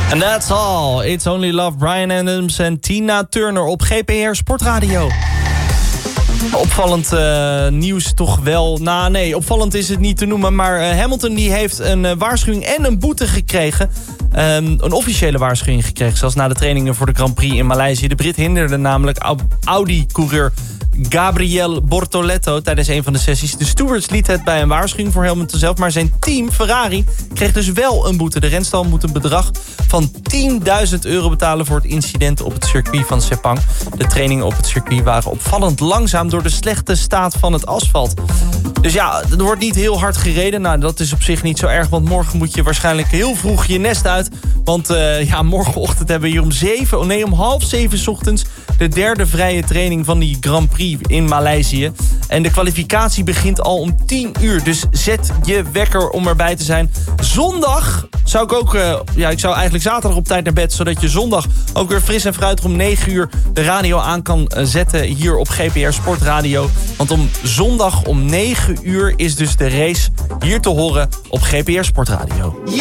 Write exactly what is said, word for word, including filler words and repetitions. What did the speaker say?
And that's all. It's Only Love, Bryan Adams en Tina Turner op G P R Sportradio. Opvallend uh, nieuws toch wel. Nou nee, opvallend is het niet te noemen. Maar uh, Hamilton die heeft een uh, waarschuwing en een boete gekregen. Um, een officiële waarschuwing gekregen. Zelfs na de trainingen voor de Grand Prix in Maleisië. De Brit hinderde namelijk Audi-coureur Gabriel Bortoleto tijdens een van de sessies. De stewards liet het bij een waarschuwing voor Hamilton zelf. Maar zijn team, Ferrari, kreeg dus wel een boete. De renstal moet een bedrag van tienduizend euro betalen voor het incident op het circuit van Sepang. De trainingen op het circuit waren opvallend langzaam door de slechte staat van het asfalt. Dus ja, er wordt niet heel hard gereden. Nou, dat is op zich niet zo erg, want morgen moet je waarschijnlijk heel vroeg je nest uit. Want uh, ja, morgenochtend hebben we hier om zeven, oh nee, om half zeven 's ochtends de derde vrije training van die Grand Prix in Maleisië. En de kwalificatie begint al om tien uur. Dus zet je wekker om erbij te zijn. Zondag zou ik ook... Uh, ja, ik zou eigenlijk zaterdag op tijd naar bed, zodat je zondag ook weer fris en fruitig om negen uur de radio aan kan zetten hier op G P R Sportradio. Want om zondag om negen uur is dus de race hier te horen op G P R Sportradio. Yeah!